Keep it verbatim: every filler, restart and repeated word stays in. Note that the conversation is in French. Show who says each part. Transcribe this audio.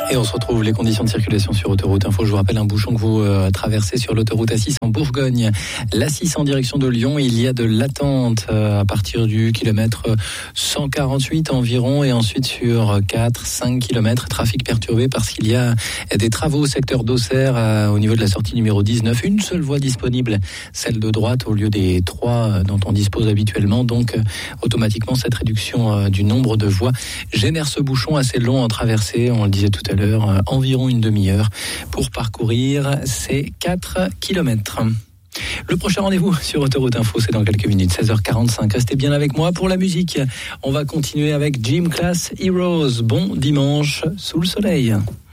Speaker 1: Et on se retrouve les conditions de circulation sur Autoroute Info. Je vous rappelle un bouchon que vous euh, traversez sur l'autoroute A six en Bourgogne. L'A six en direction de Lyon, il y a de l'attente euh, à partir du kilomètre cent quarante-huit environ et ensuite sur quatre à cinq kilomètres. Trafic perturbé parce qu'il y a des travaux au secteur d'Auxerre euh, au niveau de la sortie numéro dix-neuf. Une seule voie disponible, celle de droite au lieu des trois euh, dont on dispose habituellement. Donc euh, automatiquement cette réduction euh, du nombre de voies génère ce bouchon assez long en traversée. On le disait tout à l'heure, euh, environ une demi-heure pour parcourir ces quatre kilomètres. Le prochain rendez-vous sur Autoroute Info, c'est dans quelques minutes, seize heures quarante-cinq. Restez bien avec moi pour la musique. On va continuer avec Gym Class Heroes. Bon dimanche sous le soleil.